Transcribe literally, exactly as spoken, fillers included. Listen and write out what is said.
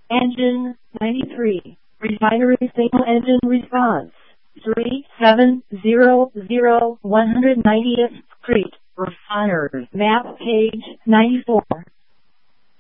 Engine ninety-three. Refinery single engine response. three seven zero zero one hundred ninetieth Street. Refiners. Map page ninety-four.